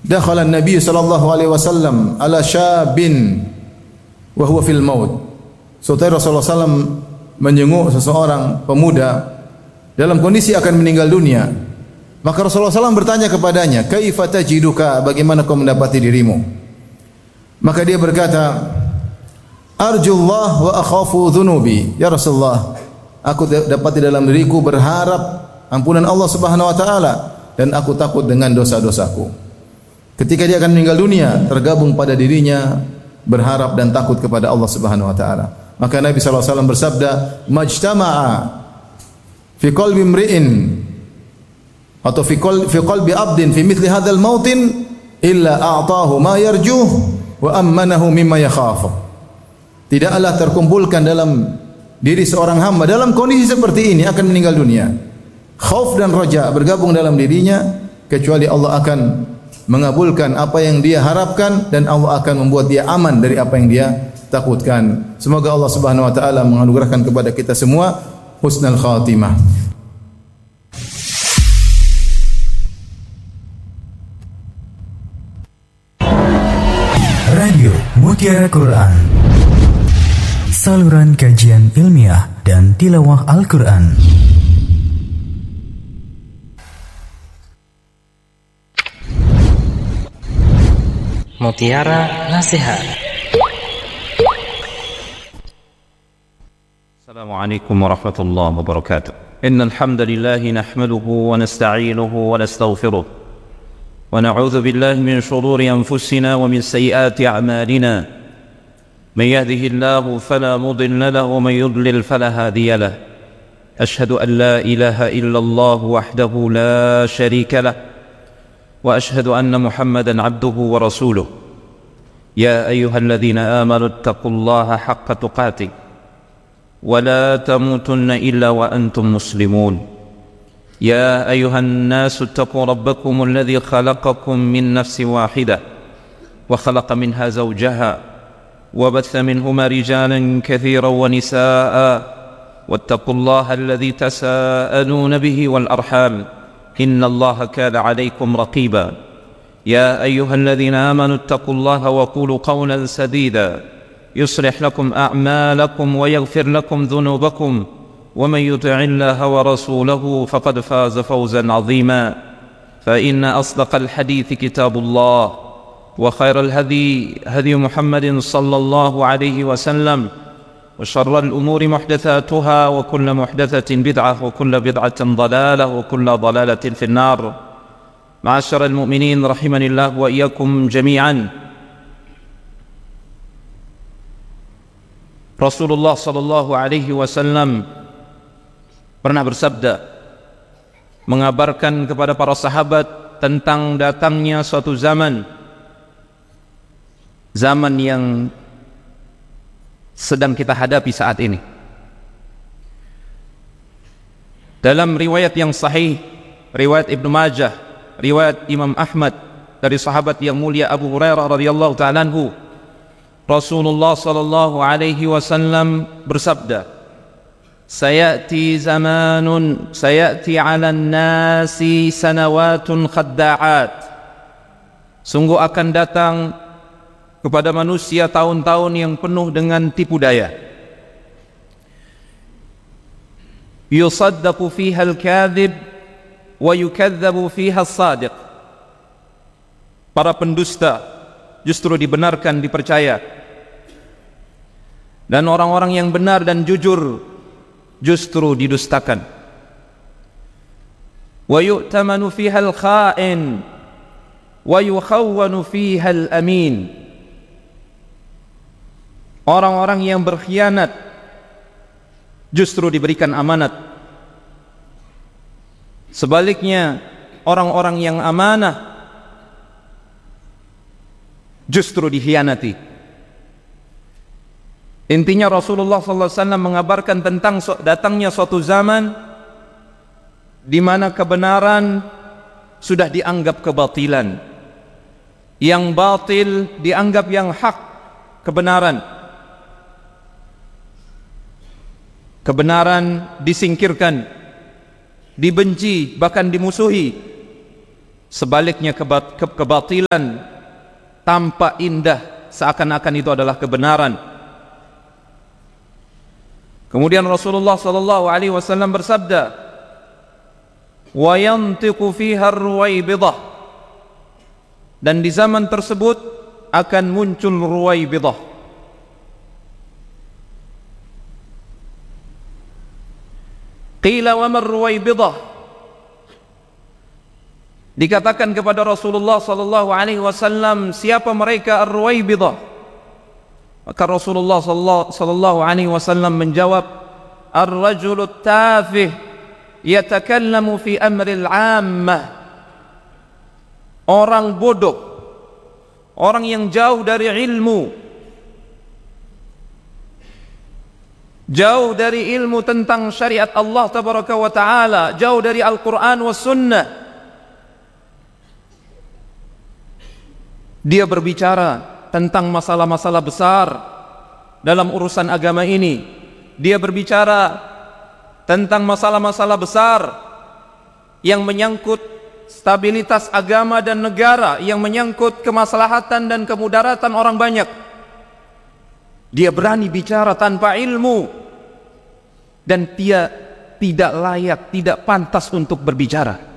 dakhala an-nabiy sallallahu alaihi wasallam ala syabin wa huwa fil maut. Suatu Rasulullah sallam menjenguk seseorang pemuda dalam kondisi akan meninggal dunia. Maka Rasulullah sallam bertanya kepadanya, "Kaifa tajiduka? Bagaimana kau mendapati dirimu?" Maka dia berkata, "Arjullah wa akhafu dhunubi." Ya Rasulullah, aku dapati dalam diriku berharap ampunan Allah Subhanahu wa taala dan aku takut dengan dosa-dosaku. Ketika dia akan meninggal dunia, tergabung pada dirinya berharap dan takut kepada Allah Subhanahu wa taala. Maka Nabi sallallahu alaihi wasallam bersabda, "Majtama'a fi qalbi imri'in atau fi qalbi 'abdin fi mithli hadzal mautin illa a'tahu ma yarjuh wa ammanahu mimma yakhaf." Tidaklah terkumpulkan dalam diri seorang hamba dalam kondisi seperti ini akan meninggal dunia. Khauf dan raja bergabung dalam dirinya kecuali Allah akan mengabulkan apa yang dia harapkan dan Allah akan membuat dia aman dari apa yang dia takutkan. Semoga Allah Subhanahu wa taala menganugerahkan kepada kita semua husnul khatimah. Radio Mutiara Quran, saluran kajian ilmiah dan tilawah Al-Quran. Mutiara Nasihat. Assalamualaikum warahmatullahi wabarakatuh. Innal hamdalillah nahmaduhu wa nasta'inuhu wa nastaghfiruh. Wa na'udzu billahi min shururi anfusina wa min sayyiati a'malina. Man yahdihillahu fala mudilla lahu wa man yudlil fala hadiya lahu. Ashhadu an la ilaha illallah wahdahu la sharika lahu. وأشهد أن محمدًا عبده ورسوله يا أيها الذين آمنوا اتقوا الله حق تقاته ولا تموتن إلا وأنتم مسلمون يا أيها الناس اتقوا ربكم الذي خلقكم من نفس واحدة وخلق منها زوجها وبث منهما رجالا كثيرا ونساء واتقوا الله الذي تساءلون به والأرحام إن الله كان عليكم رقيبا يا أيها الذين آمنوا اتقوا الله وقولوا قولا سديدا يصلح لكم أعمالكم ويغفر لكم ذنوبكم ومن يطع الله ورسوله فقد فاز فوزا عظيما فإن أصدق الحديث كتاب الله وخير الهدي هدي محمد صلى الله عليه وسلم وشر الأمور محدثاتها وكل محدثة بدعة وكل بدعة ضلالة وكل ضلالة في النار. معاشر المؤمنين رحمني الله وإياكم جميعا. Rasulullah sallallahu alaihi wasallam pernah bersabda mengabarkan kepada para sahabat tentang datangnya suatu zaman yang sedang kita hadapi saat ini. Dalam riwayat yang sahih, riwayat Ibnu Majah, riwayat Imam Ahmad dari sahabat yang mulia Abu Hurairah radhiyallahu ta'ala anhu, Rasulullah sallallahu alaihi wasallam bersabda, "Sayati zamanun sayati 'alan nasi sanawatun khadda'at." Sungguh akan datang kepada manusia tahun-tahun yang penuh dengan tipu daya. Yusaddaqu fiha al-kadhib wa yukadzabu fiha as-sadiq. Para pendusta justru dibenarkan, dipercaya. Dan orang-orang yang benar dan jujur justru didustakan. Wa yu'tamanu fiha al-kha'in wa yukhawwanu fiha al-amin. Orang-orang yang berkhianat justru diberikan amanat. Sebaliknya, orang-orang yang amanah justru dikhianati. Intinya Rasulullah SAW mengabarkan tentang datangnya suatu zaman di mana kebenaran sudah dianggap kebatilan, yang batil dianggap yang hak, kebenaran. Kebenaran disingkirkan, dibenci, bahkan dimusuhi. Sebaliknya kebatilan tampak indah, seakan-akan itu adalah kebenaran. Kemudian Rasulullah sallallahu alaihi wasallam bersabda, "Wa yantiqu fiha ar-ruwaibidah." Dan di zaman tersebut akan muncul ruwaibidah. Qila wa ma ar-ruwaibidah? Dikatakan kepada Rasulullah sallallahu alaihi wasallam, siapa mereka ar-ruwaibidah? Maka Rasulullah sallallahu alaihi wasallam menjawab, ar-rajulu tafih yatakallamu fi amril 'ammah. Orang bodoh, orang yang jauh dari ilmu, jauh dari ilmu tentang syariat Allah tabaraka wa taala, jauh dari Al-Quran was sunnah. Dia berbicara tentang masalah-masalah besar dalam urusan agama ini. Dia berbicara tentang masalah-masalah besar yang menyangkut stabilitas agama dan negara, yang menyangkut kemaslahatan dan kemudaratan orang banyak. Dia berani bicara tanpa ilmu, dan dia tidak layak, tidak pantas untuk berbicara.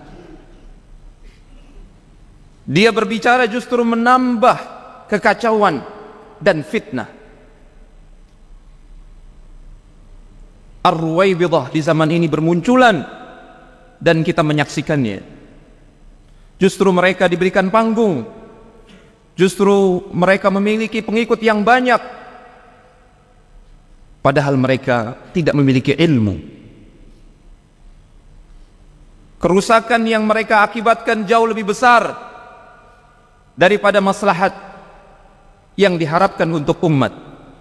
Dia berbicara justru menambah kekacauan dan fitnah. Ar-ruwaibidah di zaman ini bermunculan dan kita menyaksikannya. Justru mereka diberikan panggung, justru mereka memiliki pengikut yang banyak, padahal mereka tidak memiliki ilmu. Kerusakan yang mereka akibatkan jauh lebih besar daripada maslahat yang diharapkan untuk umat.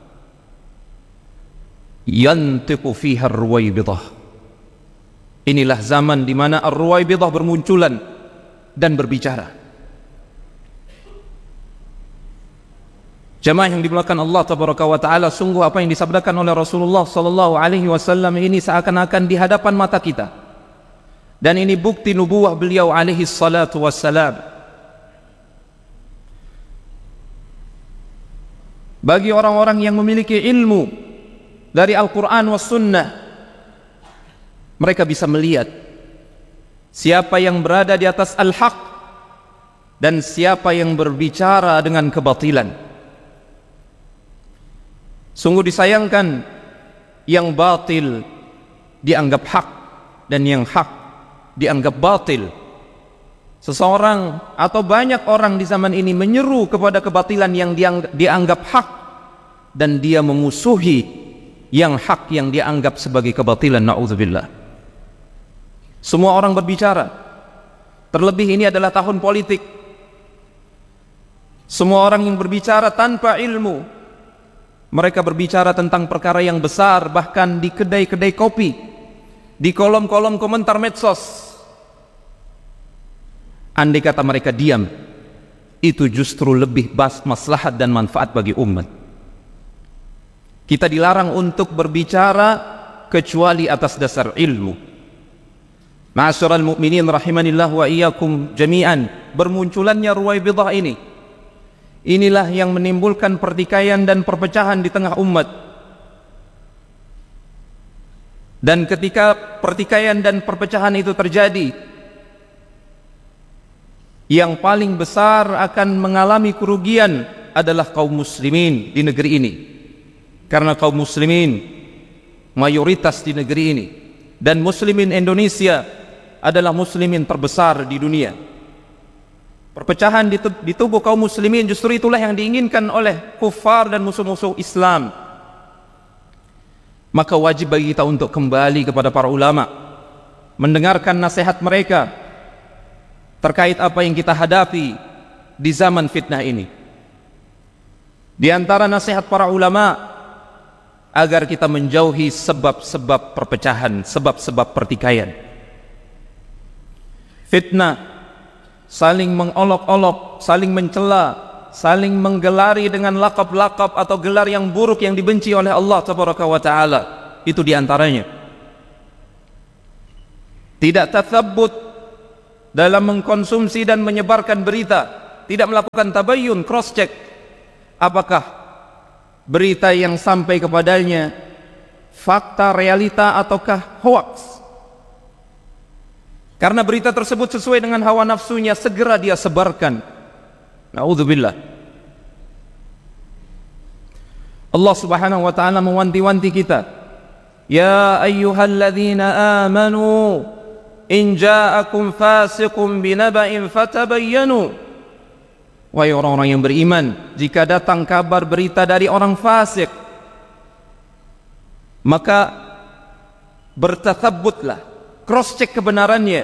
Yantiqu fiha ar-ruwaibidah. Inilah zaman di mana ar-ruwaibidah bermunculan dan berbicara. Jamaah yang dimuliakan Allah tabaraka wa taala, sungguh apa yang disabdakan oleh Rasulullah sallallahu alaihi wasallam ini seakan-akan di hadapan mata kita. Dan ini bukti nubuwah beliau alaihi salatu wassalam. Bagi orang-orang yang memiliki ilmu dari Al-Quran was sunnah, mereka bisa melihat siapa yang berada di atas al-haq dan siapa yang berbicara dengan kebatilan. Sungguh disayangkan yang batil dianggap hak dan yang hak dianggap batil. Seseorang atau banyak orang di zaman ini menyeru kepada kebatilan yang dianggap hak, dan dia memusuhi yang hak yang dianggap sebagai kebatilan. Na'udzubillah. Semua orang berbicara, terlebih ini adalah tahun politik. Semua orang yang berbicara tanpa ilmu. Mereka berbicara tentang perkara yang besar, bahkan di kedai-kedai kopi, di kolom-kolom komentar medsos. Andai kata mereka diam, itu justru lebih maslahat dan manfaat bagi umat. Kita dilarang untuk berbicara kecuali atas dasar ilmu. Ma'asyiral mu'minin rahimanillah wa iyyakum jami'an. Bermunculannya ruwaibidah ini, inilah yang menimbulkan pertikaian dan perpecahan di tengah umat. Dan ketika pertikaian dan perpecahan itu terjadi, yang paling besar akan mengalami kerugian adalah kaum muslimin di negeri ini. Karena kaum muslimin mayoritas di negeri ini, dan muslimin Indonesia adalah muslimin terbesar di dunia. Perpecahan di tubuh kaum muslimin justru itulah yang diinginkan oleh kufar dan musuh-musuh Islam. Maka wajib bagi kita untuk kembali kepada para ulama, mendengarkan nasihat mereka terkait apa yang kita hadapi di zaman fitnah ini. Di antara nasihat para ulama, agar kita menjauhi sebab-sebab perpecahan, sebab-sebab pertikaian. Fitnah, saling mengolok-olok, saling mencela, saling menggelari dengan lakab-lakab atau gelar yang buruk yang dibenci oleh Allah tabaraka wa taala. Itu di antaranya. Tidak tatsabbut dalam mengkonsumsi dan menyebarkan berita, tidak melakukan tabayyun, cross check, apakah berita yang sampai kepadanya fakta, realita, ataukah hoax. Karena berita tersebut sesuai dengan hawa nafsunya, segera dia sebarkan. Na'udzubillah. Allah Subhanahu wa ta'ala mewanti-wanti kita, ya ayyuhalladzina amanu in ja'akum fasiqun binaba'in fatabayyanu. Wahai orang-orang yang beriman, jika datang kabar berita dari orang fasik, maka bertathabbutlah, cross check kebenarannya.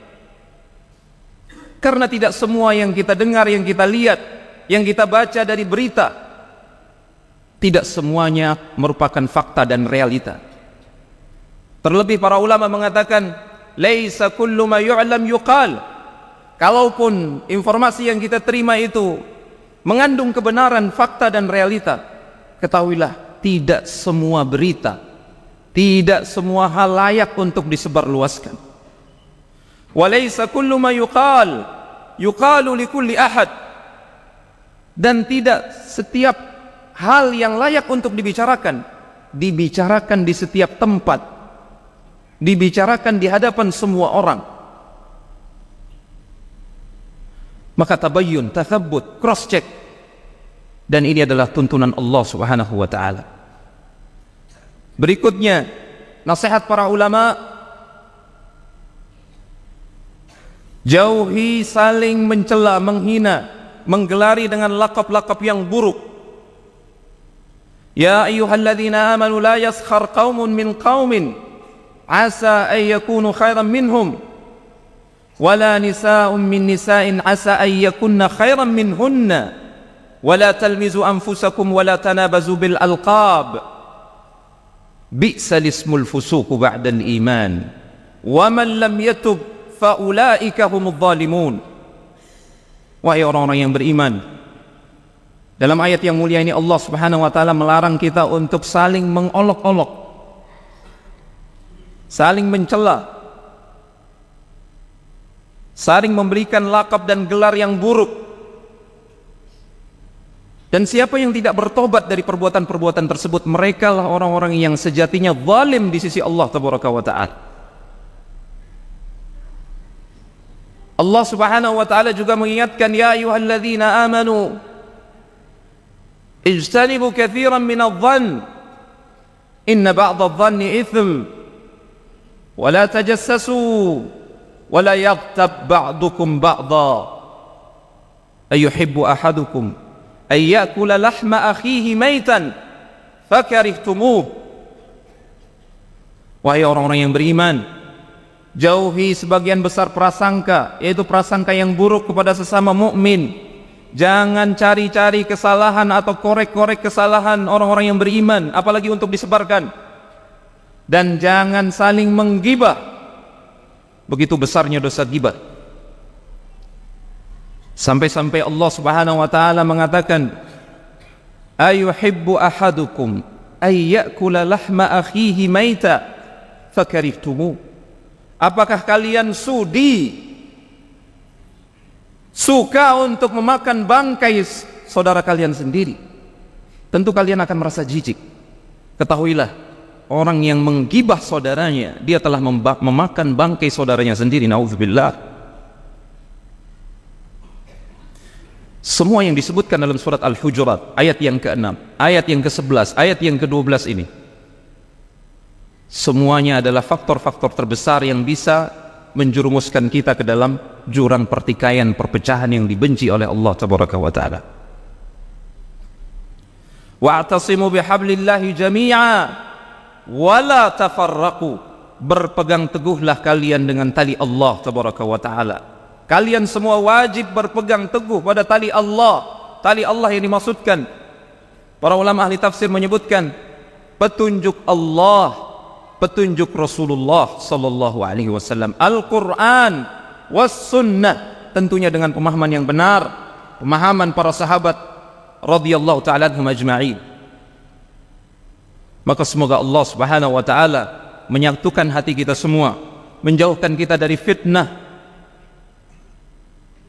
Karena tidak semua yang kita dengar, yang kita lihat, yang kita baca dari berita, tidak semuanya merupakan fakta dan realita. Terlebih para ulama mengatakan, laisa kullu ma yu'lam yuqal. Kalaupun informasi yang kita terima itu mengandung kebenaran, fakta dan realita, ketahuilah tidak semua berita, tidak semua hal layak untuk disebarluaskan. Walaysa kullu ma yuqalu likulli ahad. Dan tidak setiap hal yang layak untuk dibicarakan di setiap tempat, dibicarakan di hadapan semua orang. Maka tabayyun, tathabbut, cross check. Dan ini adalah tuntunan Allah Subhanahu wa ta'ala. Berikutnya, nasihat para ulama, jauhi saling mencela, menghina, menggelari dengan lakap-lakap yang buruk. Ya ayyuhalladzina amanu la yaskhar qaumun min qaumin asa an yakunu khairan minhum wala nisa'un min nisa'in asa an yakunna khairan minhunna wala talmizu anfusakum wala tanabazu bil alqab bi'sal ismul fusuq ba'dal iman wa man lam yatub fa ulaika humudz zalimun. Wahai orang-orang yang beriman, dalam ayat yang mulia ini Allah Subhanahu wa ta'ala melarang kita untuk saling mengolok-olok, saling mencela, saling memberikan lakap dan gelar yang buruk. Dan siapa yang tidak bertobat dari perbuatan-perbuatan tersebut, mereka lah orang-orang yang sejatinya zalim di sisi Allah Tabaraka wa ta'ala. Allah Subhanahu wa ta'ala juga mengingatkan, ya ayyuhalladzina amanu ijtanibu katsiran minadh-dhann inna ba'dadh-dhanni itsm wa la tajassasu wa la yaghtab ba'dukum ba'dha ayuhibbu ahadukum ay ya'kula lahma akhihi maitan fakarihtumuh. Wahai orang-orang yang beriman, jauhi sebagian besar prasangka, yaitu prasangka yang buruk kepada sesama mukmin. Jangan cari-cari kesalahan atau korek-korek kesalahan orang-orang yang beriman, apalagi untuk disebarkan. Dan jangan saling menggibah. Begitu besarnya dosa gibah. Sampai-sampai Allah Subhanahu wa ta'ala mengatakan, ayuhibbu ahadukum ay ya'kula lahma akhihi maita fakarihtumuh. Apakah kalian suka untuk memakan bangkai saudara kalian sendiri? Tentu kalian akan merasa jijik. Ketahuilah, orang yang menggibah saudaranya, dia telah memakan bangkai saudaranya sendiri. Na'udzubillah. Semua yang disebutkan dalam surat Al-Hujurat, ayat yang ke-6, ayat yang ke-11, ayat yang ke-12 ini, semuanya adalah faktor-faktor terbesar yang bisa menjerumuskan kita ke dalam jurang pertikaian, perpecahan yang dibenci oleh Allah Tabaraka wa ta'ala. Wa'tasimu bihablillahi jami'a wa la tafarraqu. Berpegang teguhlah kalian dengan tali Allah Tabaraka wa ta'ala. Kalian semua wajib berpegang teguh pada tali Allah. Tali Allah yang dimaksudkan, para ulama ahli tafsir menyebutkan petunjuk Allah, petunjuk Rasulullah sallallahu alaihi wasallam, Al-Qur'an was sunnah, tentunya dengan pemahaman yang benar, pemahaman para sahabat radhiyallahu ta'ala anhum ajma'in. Maka semoga Allah Subhanahu wa ta'ala menyatukan hati kita semua, menjauhkan kita dari fitnah,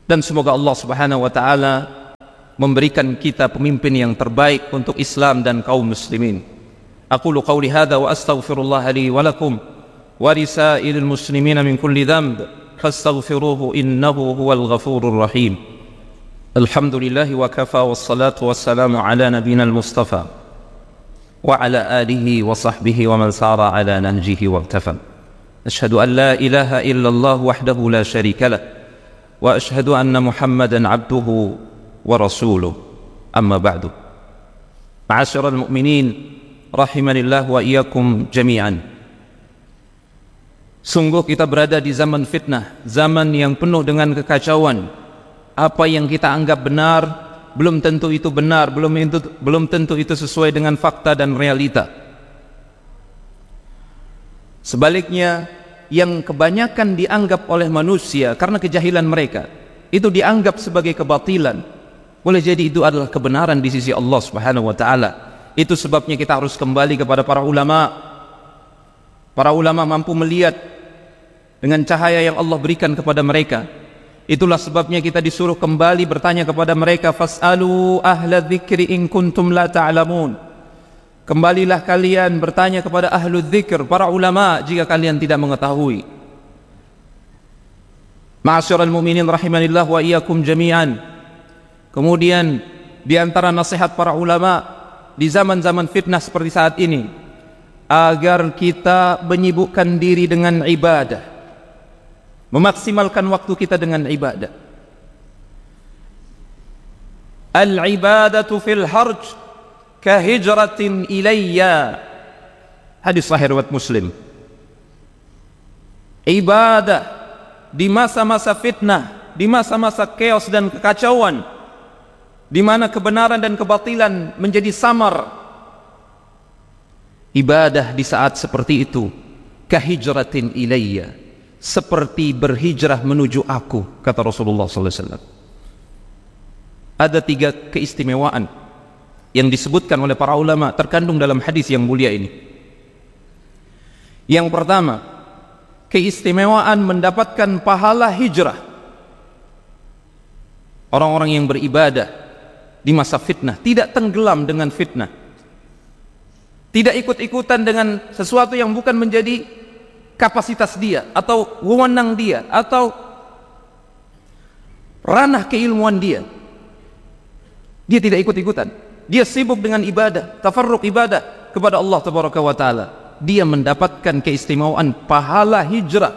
Dan semoga Allah Subhanahu wa taala memberikan kita pemimpin yang terbaik untuk Islam dan kaum muslimin. Aqulu qawli hadza wa astaghfirullah li wa lakum wa lisairil muslimina min kulli dhanb fastaghfiruhu innahu huwal ghafurur rahim. Alhamdulillah wa kafa wassalatu wassalamu ala nabiyyina al-mustafa wa ala alihi wa sahbihi wa man sara ala nahjihi wa iktafa. Ashhadu an la ilaha illallah wahdahu la sharika lah wa ashhadu anna Muhammadan abduhu wa rasuluh. Amma ba'du. Ma'asyiral mu'minin rahimanillah wa iyyakum jami'an. Sungguh kita berada di zaman fitnah, zaman yang penuh dengan kekacauan. Apa yang kita anggap benar belum tentu itu benar, belum tentu itu sesuai dengan fakta dan realita. Sebaliknya, yang kebanyakan dianggap oleh manusia karena kejahilan mereka, itu dianggap sebagai kebatilan. Boleh jadi itu adalah kebenaran di sisi Allah Subhanahu wa taala. Itu sebabnya kita harus kembali kepada para ulama. Para ulama mampu melihat dengan cahaya yang Allah berikan kepada mereka. Itulah sebabnya kita disuruh kembali bertanya kepada mereka, fas'alu ahla dzikri in kuntum la ta'lamun. Kembalilah kalian bertanya kepada ahlu dzikr, para ulama, jika kalian tidak mengetahui. Ma'asyiral mu'minin rahimanillah wa iyyakum jami'an. Kemudian di antara nasihat para ulama di zaman-zaman fitnah seperti saat ini, agar kita menyibukkan diri dengan ibadah, memaksimalkan waktu kita dengan ibadah. Al-ibadatu fil harj ka hijratin ilayya. Hadis sahih riwayat Muslim. Ibadah di masa-masa fitnah, di masa-masa chaos dan kekacauan, di mana kebenaran dan kebatilan menjadi samar. Ibadah di saat seperti itu ka hijratin ilayya, seperti berhijrah menuju aku, kata Rasulullah SAW. Ada 3 keistimewaan yang disebutkan oleh para ulama terkandung dalam hadis yang mulia ini. Yang pertama, keistimewaan mendapatkan pahala hijrah. Orang-orang yang beribadah di masa fitnah tidak tenggelam dengan fitnah, tidak ikut-ikutan dengan sesuatu yang bukan menjadi kapasitas dia atau wewenang dia atau ranah keilmuan dia. Dia tidak ikut-ikutan, dia sibuk dengan ibadah, tafarruq ibadah kepada Allah tabaraka wa taala. Dia mendapatkan keistimewaan pahala hijrah.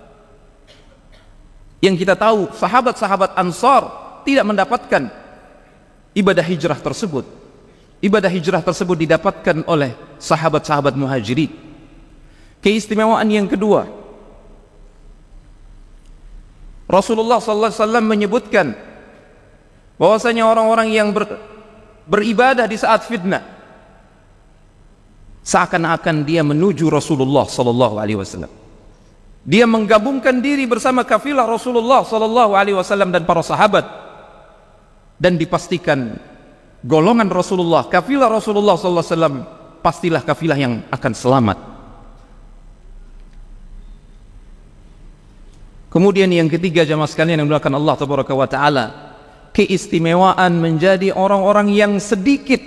Yang kita tahu, sahabat-sahabat Ansar tidak mendapatkan ibadah hijrah tersebut. Ibadah hijrah tersebut didapatkan oleh sahabat-sahabat Muhajirin. Keistimewaan yang kedua, Rasulullah SAW menyebutkan bahwasanya orang-orang yang beribadah di saat fitnah, seakan-akan dia menuju Rasulullah SAW. Dia menggabungkan diri bersama kafilah Rasulullah SAW dan para sahabat, dan dipastikan golongan Rasulullah, kafilah Rasulullah SAW, pastilah kafilah yang akan selamat. Kemudian yang ketiga, jamaah sekalian yang dimuliakan Allah tabaraka wa taala, keistimewaan menjadi orang-orang yang sedikit.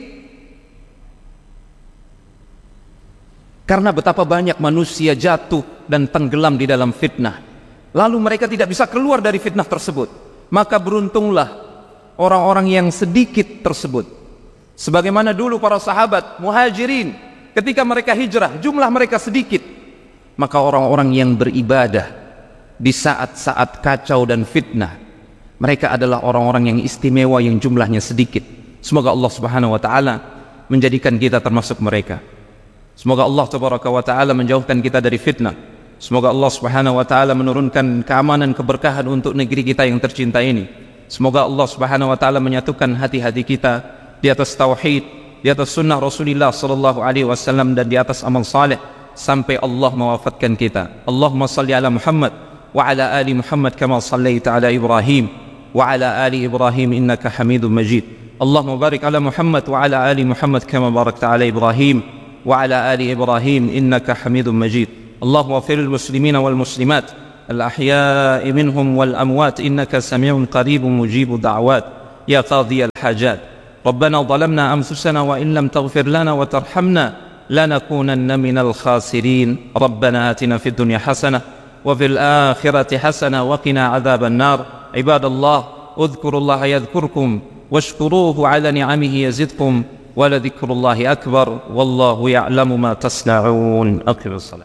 Karena betapa banyak manusia jatuh dan tenggelam di dalam fitnah, lalu mereka tidak bisa keluar dari fitnah tersebut. Maka beruntunglah orang-orang yang sedikit tersebut. Sebagaimana dulu para sahabat Muhajirin, ketika mereka hijrah, jumlah mereka sedikit. Maka orang-orang yang beribadah di saat-saat kacau dan fitnah, mereka adalah orang-orang yang istimewa yang jumlahnya sedikit. Semoga Allah Subhanahu wa taala menjadikan kita termasuk mereka. Semoga Allah Tabaraka wa taala menjauhkan kita dari fitnah. Semoga Allah Subhanahu wa taala menurunkan keamanan, keberkahan untuk negeri kita yang tercinta ini. Semoga Allah Subhanahu wa taala menyatukan hati-hati kita di atas tauhid, di atas sunnah Rasulullah sallallahu alaihi wasallam, dan di atas amal saleh sampai Allah mewafatkan kita. Allahumma salli ala Muhammad wa ala ali Muhammad kama sallaita ala Ibrahim wa ala ali Ibrahim innaka Hamidum Majid. Allahumma barik ala Muhammad wa ala ali Muhammad kama barakta ala Ibrahim wa ala ali Ibrahim innaka Hamidum Majid. Allahumma ighfir lil muslimina wal muslimat الأحياء منهم والأموات إنك سميع قريب مجيب الدعوات يا قاضي الحاجات ربنا ظلمنا أنفسنا وإن لم تغفر لنا وترحمنا لنكونن من الخاسرين ربنا آتنا في الدنيا حسنة وفي الآخرة حسنة وقنا عذاب النار عباد الله اذكروا الله يذكركم واشكروه على نعمه يزدكم ولذكر الله أكبر والله يعلم ما تصنعون أقم الصلاة.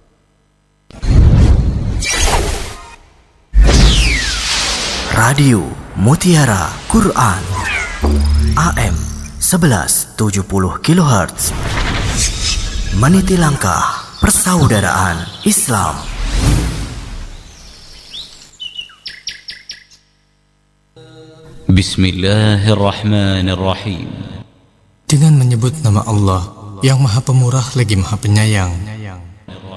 Radio Mutiara Quran AM 1170 kHz meniti langkah persaudaraan Islam. Bismillahirrahmanirrahim. Dengan menyebut nama Allah yang Maha Pemurah lagi Maha Penyayang.